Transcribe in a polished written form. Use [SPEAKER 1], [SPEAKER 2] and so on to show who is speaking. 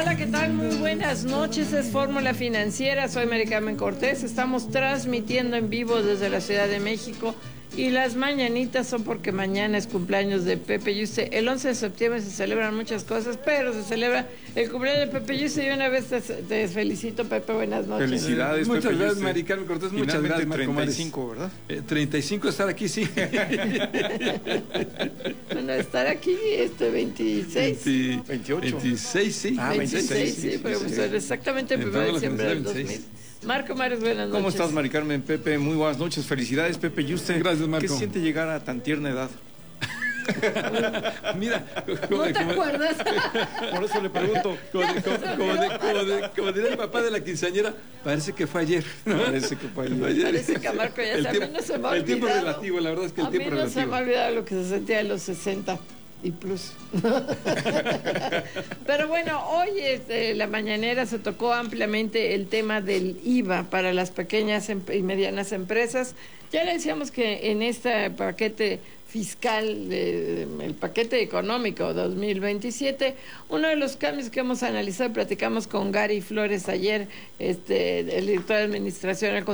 [SPEAKER 1] Hola, ¿qué tal? Muy buenas noches, es Fórmula Financiera, soy Mary Carmen Cortés, estamos transmitiendo en vivo desde la Ciudad de México y las mañanitas son porque mañana es cumpleaños de Pepe Yuste. El 11 de septiembre se celebran muchas cosas, pero se celebra el cumpleaños de Pepe Yuste y una vez te felicito, Pepe, buenas noches.
[SPEAKER 2] Felicidades,
[SPEAKER 3] muchas
[SPEAKER 2] Pepe
[SPEAKER 3] gracias,
[SPEAKER 2] Yuste.
[SPEAKER 3] Mari Carmen Cortés, muchas gracias, Marco
[SPEAKER 2] 35, ¿verdad?
[SPEAKER 3] 35 estar aquí, sí.
[SPEAKER 1] Bueno, estar aquí 26.
[SPEAKER 2] 28.
[SPEAKER 3] 26, sí.
[SPEAKER 1] 26, sí, pero pues exactamente el 1 de diciembre del 2000. Marco Mares, buenas noches.
[SPEAKER 2] ¿Cómo estás, Mari Carmen? Pepe, muy buenas noches. Felicidades, Pepe Yuste.
[SPEAKER 3] Gracias, Marco.
[SPEAKER 2] ¿Qué siente llegar a tan tierna edad?
[SPEAKER 3] Mira,
[SPEAKER 1] ¿No te acuerdas?
[SPEAKER 2] Por eso le pregunto.
[SPEAKER 3] Como diría el papá de la quinceañera, parece que fue ayer.
[SPEAKER 2] Parece que fue ayer.
[SPEAKER 1] Parece que a Marco ya a mí no se me ha olvidado.
[SPEAKER 3] El tiempo relativo, la verdad es que el tiempo relativo.
[SPEAKER 1] A mí no se me ha olvidado lo que se sentía en los 60 y plus. Pero bueno, hoy la mañanera se tocó ampliamente el tema del IVA para las pequeñas y medianas empresas. Ya le decíamos que en este paquete fiscal, el paquete económico 2027, uno de los cambios que hemos analizado y platicamos con Gary Flores ayer, el director de administración